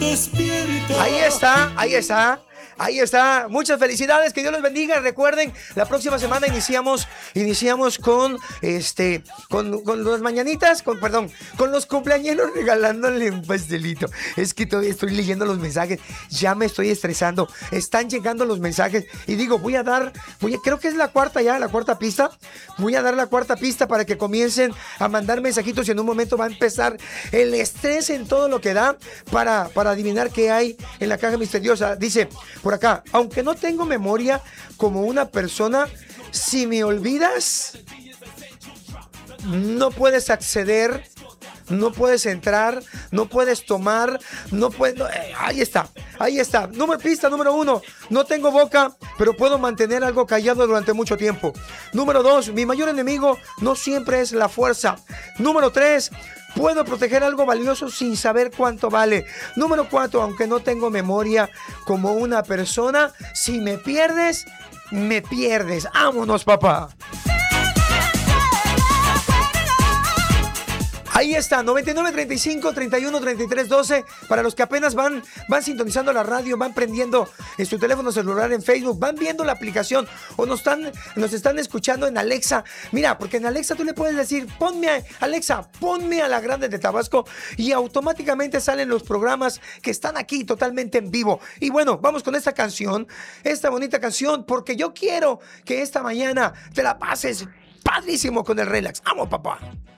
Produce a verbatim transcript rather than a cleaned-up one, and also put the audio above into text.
Ahí está, ahí está. Ahí está, muchas felicidades, que Dios los bendiga. Recuerden, la próxima semana iniciamos iniciamos con este con, con las mañanitas, con perdón, con los cumpleañeros regalándole un pastelito. Es que todavía estoy leyendo los mensajes, ya me estoy estresando. Están llegando los mensajes y digo, voy a dar, voy a, creo que es la cuarta ya, la cuarta pista. Voy a dar la cuarta pista para que comiencen a mandar mensajitos y en un momento va a empezar el estrés en todo lo que da para, para adivinar qué hay en la caja misteriosa. Dice por acá, aunque no tengo memoria como una persona, si me olvidas, no puedes acceder, no puedes entrar, no puedes tomar, no puedes... no, eh, ahí está, ahí está. Número, pista número uno, no tengo boca, pero puedo mantener algo callado durante mucho tiempo. Número dos, mi mayor enemigo no siempre es la fuerza. Número tres, puedo proteger algo valioso sin saber cuánto vale. Número cuatro, aunque no tengo memoria como una persona, si me pierdes, me pierdes. ¡Vámonos, papá! Ahí está, noventa y nueve, treinta y cinco, treinta y uno, treinta y tres, doce. Para los que apenas van, van sintonizando la radio, van prendiendo en su teléfono celular en Facebook, van viendo la aplicación o nos están, nos están escuchando en Alexa. Mira, porque en Alexa tú le puedes decir, ponme a, Alexa, ponme a La Grande de Tabasco y automáticamente salen los programas que están aquí totalmente en vivo. Y bueno, vamos con esta canción, esta bonita canción, porque yo quiero que esta mañana te la pases padrísimo con el relax. ¡Vamos, papá!